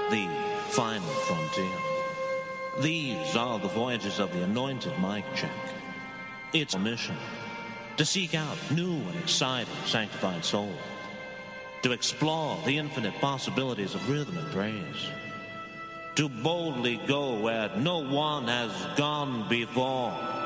the final frontier. These are the voyages of the anointed Mike Check. Its mission, to seek out new and exciting sanctified souls, to explore the infinite possibilities of rhythm and praise, to boldly go where no one has gone before.